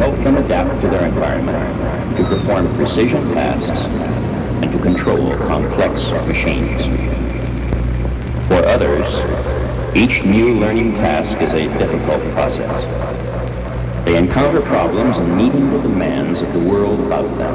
help them adapt to their environment, to perform precision tasks, and to control complex machines. For others, each new learning task is a difficult process. They encounter problems in meeting the demands of the world about them.